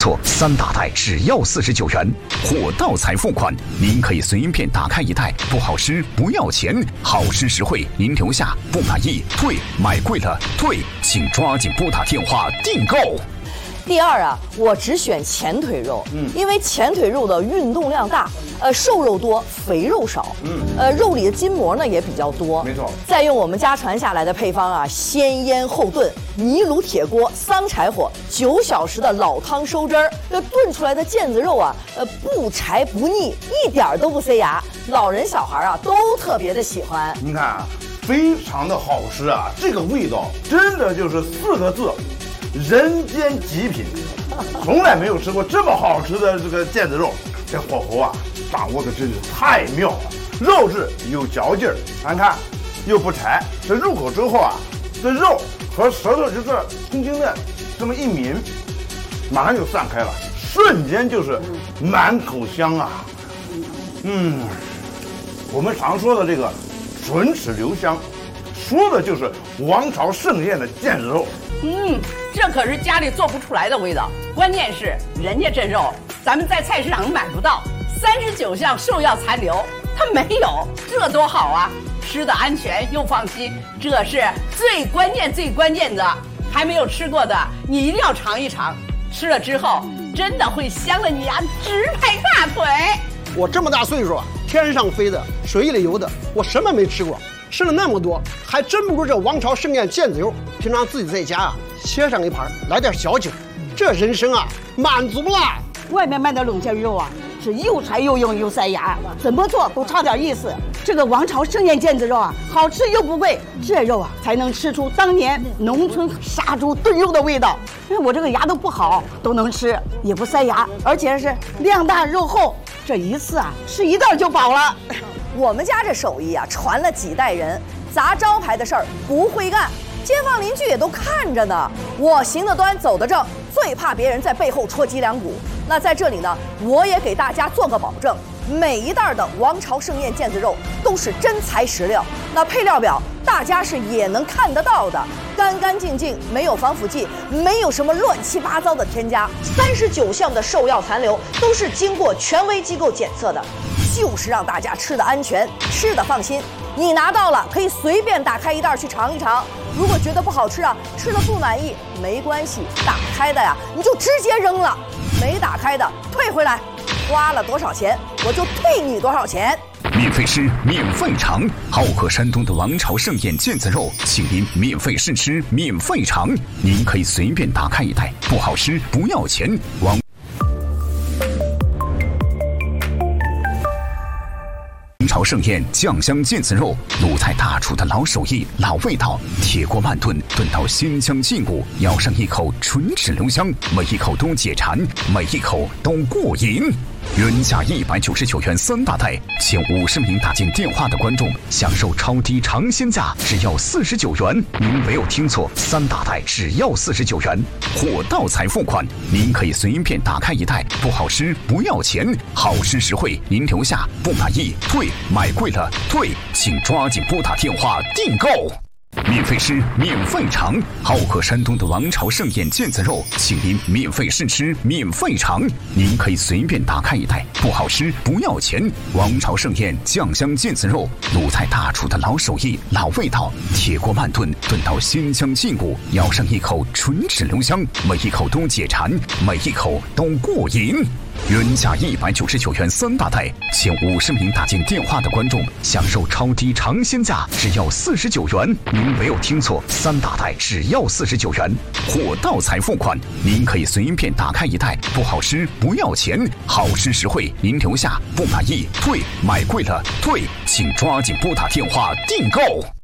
错，3大袋只要49元，货到财付款，您可以随便打开一袋，不好吃不要钱，好吃实惠，您留下，不满意退，买贵了退，请抓紧拨打电话订购。 第二啊，我只选前腿肉，因为前腿肉的运动量大，瘦肉多，肥肉少，肉里的筋膜呢也比较多， 没错。 再用我们家传下来的配方啊，先腌后炖，泥炉铁锅3柴火，9小时的老汤收汁儿，这炖出来的腱子肉啊，不柴不腻，一点都不塞牙，老人小孩啊都特别的喜欢。 你看啊，非常的好吃啊，这个味道真的就是4个字。人间极品，从来没有吃过这么好吃的这个腱子肉，这火候啊掌握的真是太妙了，肉质有嚼劲儿，看又不柴，这入口之后啊，这肉和舌头就是轻轻的这么一抿，马上就散开了，瞬间就是满口香啊。我们常说的这个唇齿留香，说的就是王朝盛宴的腱子肉。 这可是家里做不出来的味道，关键是人家这肉咱们在菜市场买不到，39项兽药残留它没有，这多好啊，吃的安全又放心，这是最关键的，还没有吃过的你一定要尝一尝，吃了之后真的会香了你啊，直拍大腿。 我这么大岁数啊，天上飞的水里游的，我什么没吃过，吃了那么多，还真不如这王朝盛宴腱子肉。平常自己在家啊，切上一盘，来点小酒，这人生啊满足了。 外面卖的冷腱肉啊，是又柴又硬又塞牙，怎么做都差点意思。这个王朝盛宴腱子肉啊，好吃又不贵，这肉啊才能吃出当年农村杀猪炖肉的味道。因为我这个牙都不好，都能吃，也不塞牙，而且是量大肉厚，这一次啊吃1袋就饱了。 我们家这手艺啊，传了几代人，砸招牌的事儿不会干，街坊邻居也都看着呢。我行得端，走得正，最怕别人在背后戳脊梁骨。那在这里呢，我也给大家做个保证，每一袋的王朝盛宴腱子肉都是真材实料。那配料表大家是也能看得到的，干干净净，没有防腐剂，没有什么乱七八糟的添加。39项的兽药残留都是经过权威机构检测的，就是让大家吃的安全，吃的放心。你拿到了可以随便打开一袋去尝一尝，如果觉得不好吃啊，吃的不满意没关系，打开的呀你就直接扔了，没打开的退回来，花了多少钱我就退你多少钱。 免费吃，免费尝，好客山东的王朝盛宴腱子肉，请您免费试吃，免费尝，您可以随便打开一袋，不好吃不要钱。王朝盛宴酱香腱子肉，鲁菜大厨的老手艺、老味道，铁锅慢炖，炖到鲜香劲骨，咬上一口唇齿留香，每一口都解馋，每一口都过瘾。原价199元3大袋，前50名打进电话的观众享受超低尝鲜价，只要49元。您没有听错，3大袋只要49元，货到财付款，您可以随便打开一袋，不好吃不要钱，好吃实惠，您留下，不满意退，买贵了退，请抓紧拨打电话订购。免费吃，免费尝，好客山东的王朝盛宴腱子肉，请您免费试吃，免费尝，您可以随便打开一袋，不好吃不要钱。王朝盛宴酱香腱子肉，鲁菜大厨的老手艺、老味道，铁锅慢炖，炖到鲜香劲骨，咬上一口唇齿留香，每一口都解馋，每一口都过瘾。原价199元3大袋，前50名打进电话的观众享受超低尝鲜价，只要49元。您没有听错，3大袋只要49元，货到财付款，您可以随便打开一袋，不好吃不要钱，好吃实惠，您留下，不满意退，买贵了退，请抓紧拨打电话订购。